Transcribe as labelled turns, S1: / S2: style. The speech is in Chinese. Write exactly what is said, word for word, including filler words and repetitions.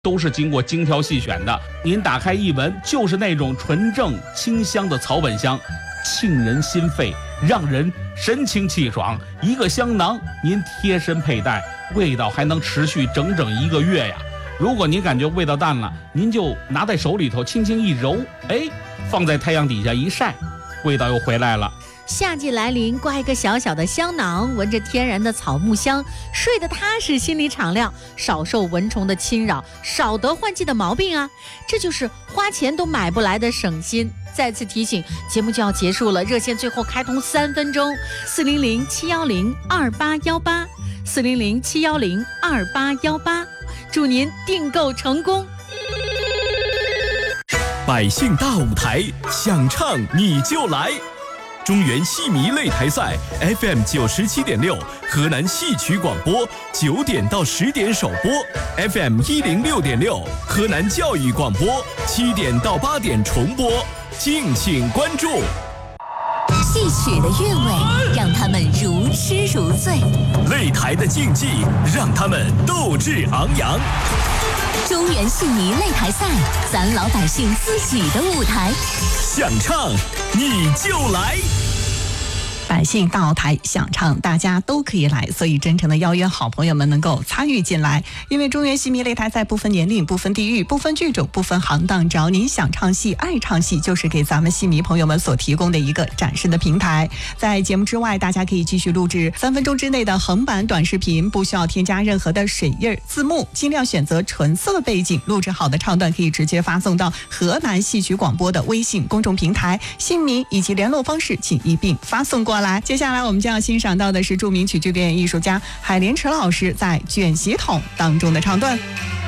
S1: 都是经过精挑细选的。您打开一闻，就是那种纯正清香的草本香，沁人心肺，让人神清气爽。一个香囊您贴身佩戴，味道还能持续整整一个月呀。如果您感觉味道淡了，您就拿在手里头轻轻一揉，哎，放在太阳底下一晒，味道又回来了。
S2: 夏季来临，挂一个小小的香囊，闻着天然的草木香，睡得踏实，心里敞亮，少受蚊虫的侵扰，少得换季的毛病啊！这就是花钱都买不来的省心。再次提醒，节目就要结束了，热线最后开通三分钟，四零零七幺零二八幺八，四零零七幺零二八幺八，祝您订购成功。
S3: 百姓大舞台，想唱你就来。中原戏迷擂台赛 F M 九十七点六，河南戏曲广播九点到十点首播 ，F M 一零六点六，河南教育广播七点到八点重播，敬请关注。
S4: 戏曲的韵味让他们如痴如醉，
S3: 擂台的竞技让他们斗志昂扬。
S4: 中原戏迷擂台赛，咱老百姓自己的舞台，
S3: 想唱你就来。
S5: 百姓大舞台想唱，大家都可以来，所以真诚的邀约好朋友们能够参与进来。因为中原戏迷擂台赛不分年龄、不分地域、不分剧种、不分行当，只要您想唱戏、爱唱戏，就是给咱们戏迷朋友们所提供的一个展示的平台。在节目之外，大家可以继续录制三分钟之内的横版短视频，不需要添加任何的水印字幕，尽量选择纯色背景，录制好的唱段可以直接发送到河南戏曲广播的微信公众平台，姓名以及联络方式请一并发送过来。接下来我们将要欣赏到的是著名曲剧表演艺术家海莲池老师在卷席筒当中的唱段。